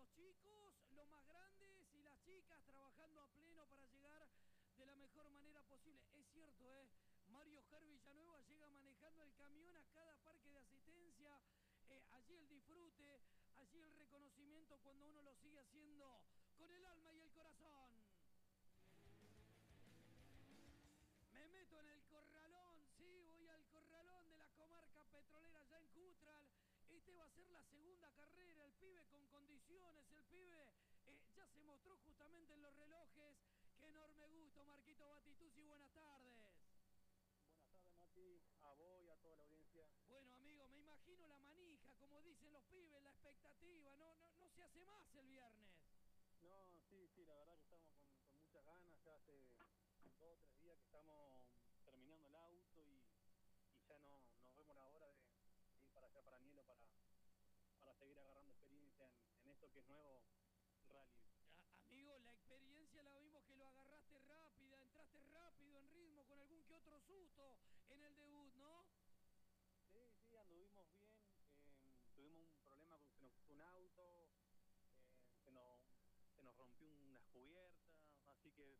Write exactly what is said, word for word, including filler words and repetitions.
los chicos, los más grandes y las chicas trabajando a pleno para llegar de la mejor manera posible. Es cierto, ¿eh? Mario Ger Villanueva llega manejando el camión a cada parque de asistencia. Eh, allí el disfrute, allí el reconocimiento cuando uno lo sigue haciendo con el alma y el corazón. Me meto en el corralón, sí, voy al corralón de la comarca petrolera ya en Cutral. Este va a ser la segunda carrera, el pibe con condiciones, el pibe eh, ya se mostró justamente en los relojes. Qué enorme gusto, Marquito Batistuzzi, buenas tardes. Buenas tardes, Mati, a vos y a toda la audiencia. Bueno, amigo, me imagino la manija, como dicen los pibes, la expectativa, no, no, no se hace más el viernes. No, sí, sí, la verdad que estamos con, con muchas ganas, ya hace dos o tres días que estamos terminando el auto y, y ya no nos vemos la hora de, de ir para allá, para Nielo, para, para seguir agarrando experiencia en, en esto que es nuevo, el rally. A, amigo, la experiencia la vimos que lo agarraste rápida, entraste rápido en ritmo con algún que otro susto en el debut, ¿no? Sí, sí, anduvimos bien, eh, tuvimos un problema con que se nos puso un auto, eh, se, nos, se nos rompió unas cubiertas, así que